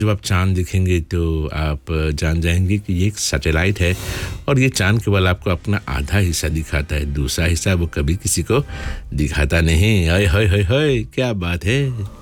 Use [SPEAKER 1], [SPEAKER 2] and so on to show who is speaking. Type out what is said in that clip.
[SPEAKER 1] जब आप चाँद देखेंगे तो आप जान जाएँगे कि ये एक सैटेलाइट है और ये चाँद केवल आपको अपना आधा हिस्सा दिखाता है, दूसरा हिस्सा वो कभी किसी को दिखाता नहीं। हाय हाय हाय हाय! क्या बात है!